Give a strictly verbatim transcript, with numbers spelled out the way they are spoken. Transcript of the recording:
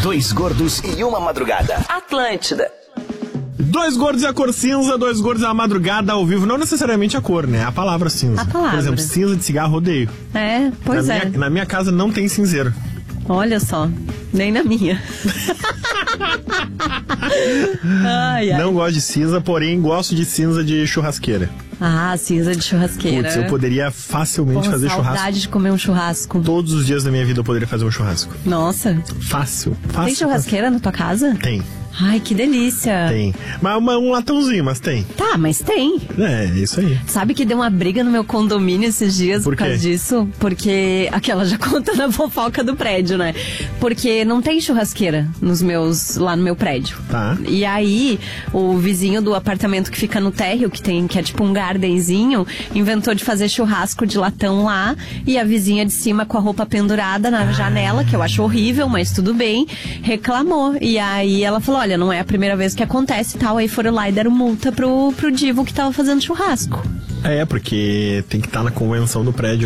Dois gordos e uma madrugada. Atlântida. Dois gordos e a cor cinza, dois gordos e a madrugada ao vivo. Não necessariamente a cor, né? A palavra cinza. A palavra. Por exemplo, cinza de cigarro, odeio. É, pois na é. Minha, na minha casa não tem cinzeiro. Olha só, nem na minha. Ai, ai. Não gosto de cinza, porém gosto de cinza de churrasqueira. Ah, cinza de churrasqueira. Putz, eu poderia facilmente Pô, fazer saudade churrasco. de comer um churrasco. Todos os dias da minha vida eu poderia fazer um churrasco. Nossa. Fácil, fácil. Tem churrasqueira na tua casa? Tem, Ai, que delícia. tem. Mas uma, um latãozinho, mas tem. Tá, mas tem. É, isso aí. Sabe que deu uma briga no meu condomínio esses dias Por por, causa quê? disso? Porque aquela já conta na fofoca do prédio, né? Porque não tem churrasqueira nos meus, lá no meu prédio. Tá. E aí, o vizinho do apartamento que fica no térreo, que tem, que é tipo um gardenzinho, inventou de fazer churrasco de latão lá, e a vizinha de cima com a roupa pendurada na janela, que eu acho horrível, mas tudo bem, reclamou. E aí ela falou, olha, não é a primeira vez que acontece e tal. Aí foram lá e deram multa pro, pro divo que tava fazendo churrasco. É, porque tem que estar na convenção do prédio.